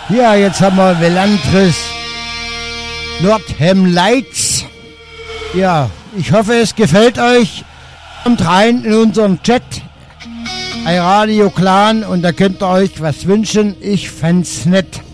Ja, jetzt haben wir Velantris Nordham Lights. Ja, ich hoffe, es gefällt euch. Kommt rein in unseren Chat, iRadio Clan, und da könnt ihr euch was wünschen. Ich fänd's nett.